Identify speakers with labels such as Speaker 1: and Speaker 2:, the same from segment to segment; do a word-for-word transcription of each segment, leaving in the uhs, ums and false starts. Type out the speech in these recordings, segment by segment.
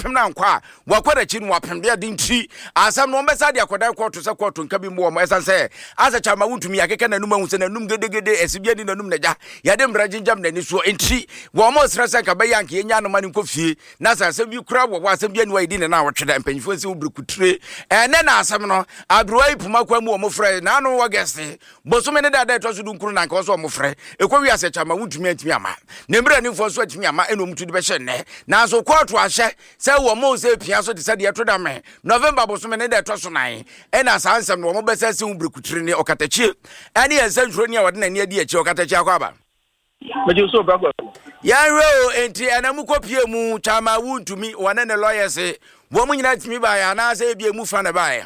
Speaker 1: pem na nkwa wakwara chi no wapem de ntri asam no mbesa de akoda koto se koto nka bi mu o esan se asa chama wuntumi akeka nanum ahu se nanum gedegede esibia ni nanum naja ya de mbra jinjam nani so ntri wo mo stress ka be yank ye nya no mane nkofie na sa asam bi kura wo asam bi anu ayi ne na wotweda mpanyifo se obrukutre ene na asam no abruai puma kwa mu o mo frɛ na no wagese bosome ne da da to so dunkuru na nka so o mo frɛ ekwa wi asa chama wuntumi antimi ama ne mbra ni fo so atimi ama eno mutu de be hye ne na so koto ahye se wo mo se pia so de se de to da me November bosome ne da to so nan ena sa ansem no mo be se se obrukutre ne okatachi ene ye sentro ne wode na ne adi achi okatachi akwa ba
Speaker 2: meju so bagwa
Speaker 1: ya ro enti anamu kopie mu chama wuntumi wane ne lawyers wo mu nyina timi ba ya na se bie mu fa ne ba ya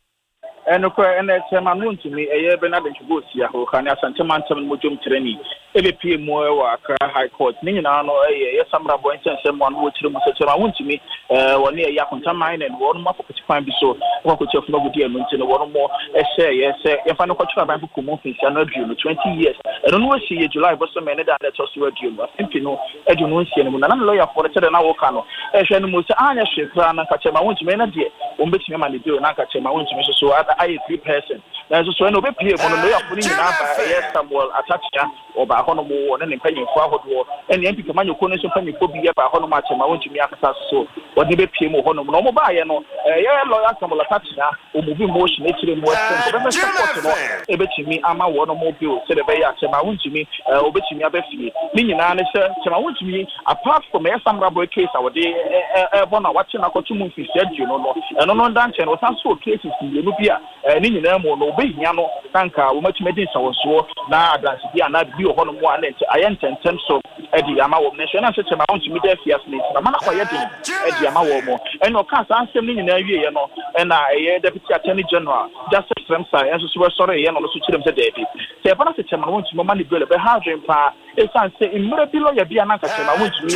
Speaker 2: eno ko ene chama wuntumi eye be na de chugosi ya ho kan asante mantam mo jom treni ebe pie mu wa Accra High Court ni nyina no eye ye samra bo nsensem mo no chire mu se chama wuntumi eh woni ye yakunta mine and wonu ma fokoti fan bi so wo ko chef no gudi enu ntino wonu mo e share ye se ye fa no ko chira ban ko mo finsia no adu no twenty years eno no we ye July bo so me ne da da to so adu no simpi no adu no nsia no na na lawyer for the chede na wo ka no e hwe no mo se anya hwe kra na ka chema wuntumi na de o mbetimi ma ne de na ka chema wuntumi so so I three person na so so no be pie mo no lawyer for ni na ba ye Samuel Atachia oba hono mo wona ne mpanyimfo ahodo ene M P kamanyo ko ne so mpanyimfo bi ye ba hono ma chema wuntumi akasa so wodi be pie mo hono no mo ba ye no eh ye lawyer Samuel Atachia o mo bi motion e kire mo e ko be support no e be timi ama wono mo bill se de be ya chema wuntumi o be timi abafie ni nyina ne se chema wuntumi apart from e samra boy case awode e bona wache na ko tumu fisi adu no no eno no danche no san so cases ni no bia ni nyina mo no be hia no tanka wo matumi din sawoso na adanse bia na bi o hono mo anente ayententem so e di ama wo nation na se chema wuntumi da fias ni na mana kwa ye din e di ama wo mo eno ka san sem ni nyina wie ye no e na e deputy attorney general justice Fremsa enso so sorry ye no so chirem se David se bana se chema wuntumi ma ni bele be ha dwen pa e san se imre bi lo ye bia na ka chema wuntumi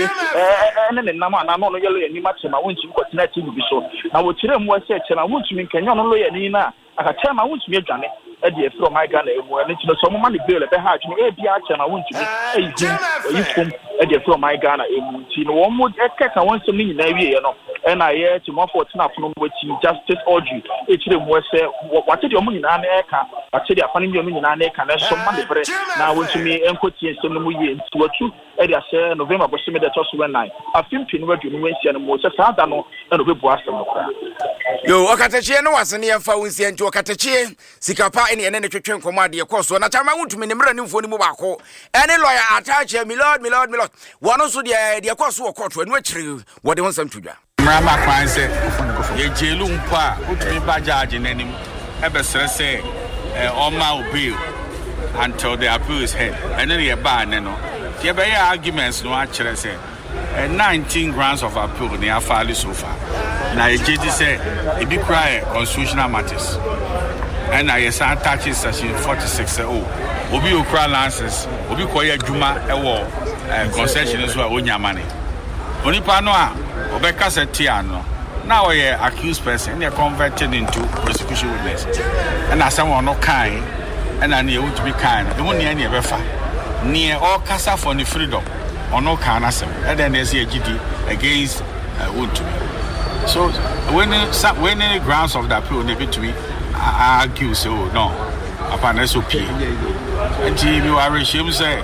Speaker 2: e ne ne nam ana no no ye lo ye ni ma chema wuntumi ko tina ti bi so na wo chirem wo se chema wuntumi kenya no lo ye ni na aka chema wuntumi adwane e de efro my Ghana emu ene chino so mo ma ni bele be ha dwen e bia chema wuntumi e yi yifum e de efro my Ghana emu ti no wo mo e keka won so ni nyina wie ye no e na ye ti mo for tina fono mo ti Justice Audrey e chirem wo se wate de mo nyina na e ka wate de afani de mo nyina na e ka na so ma de bre na wuntumi enkoti ensem no mo ye nti watu e de ase November bo se me de to so nine afimpi no wadu no wensia no mo se saada no e no be bo asem no kra
Speaker 1: yo okatachie no wasene yemfa wonsia nti okatachie sikapa ene ene twetwe nkomo ade koso na chama wuntumi ne mra ne mfoni mu bako ene lawyer Atachia my lord my lord my lord wono so de de koso wo koto enu akiri wode wonsam tudwa
Speaker 3: mrama kwan se ye jelu mpa utumi ba judge nanim e be sere se oma obi until the appeal is heard and then ye ba ne no ye be arguments no akire se nineteen grounds of appeal ne afali so far na ye jeji se e bi cry constitutional matters and I yes attach section forty-six oh obi okra lances obi koye adwuma e wo concession so a onya mane onipa no a obeka setia no now we accused person they converted into prosecution witness and as someone no kind and I need to be kind the one near near fa near all casa for the freedom or no kind asem and then there's a G D against uh, would to me so when when any grounds of that appeal they be to me argue so no upon S O P and T V are regime say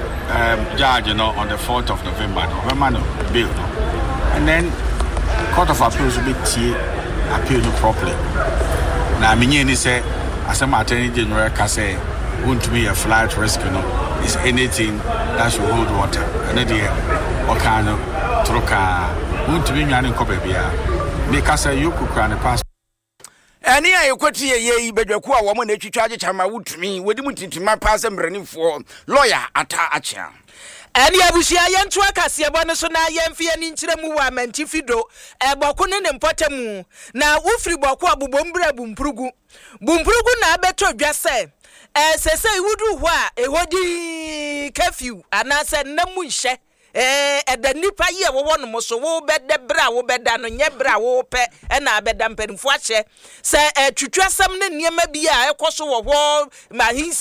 Speaker 3: um judge you know on the fourth of November November no bill no and then Court of Appeals will be tie appeal no properly. Now, I ni say as a Attorney General can say won't be a flight risk, you know, is anything that should hold water. And then what kind of troka won't be any copy here. Because you could cry the pass.
Speaker 1: Any I quote ye bedwa woman na twitwa chama wutumi wedi mutintima pass mbrani for lawyer Atachia.
Speaker 4: Eni abushia yentu akase ebo so na yemfie ni nkire mu wa mantifido eboko ne ne mpotemu na ufri boko abubombra bumpurugu bumpurugu na abeto dwase eh sese iwudu ho a ehodi curfew anase namu nhye eh eda nipa ye wo wono mo so wo bede bra wo beda no nye bra wo pe e na beda mpanfo ahye se eh twitwasem ne niema bi a ekoso wo ho ma